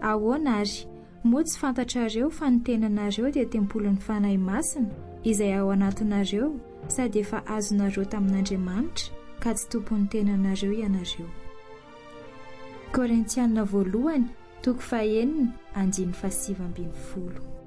ahoana ary moa tsy fantatrareo fa ny tenanareo dia tempolon'ny fanahy masina izay ao anatinareo sady efa azonareo tamin'Andriamanitra ka tsy tompon'ny tenanareo ianareo. Korintianina 1:9-10.